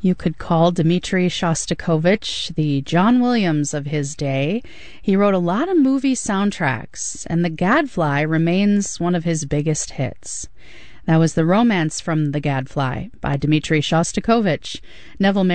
You could call Dmitri Shostakovich the John Williams of his day. He wrote a lot of movie soundtracks, and The Gadfly remains one of his biggest hits. That was The Romance from the Gadfly by Dmitri Shostakovich. Neville